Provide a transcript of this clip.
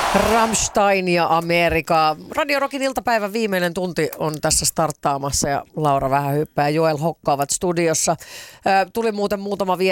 Rammstein ja Amerika. Radio Rockin iltapäivän viimeinen tunti on tässä starttaamassa ja Laura Vähähyppä ja Joel Hokka ovat studiossa. Tuli muuten muutama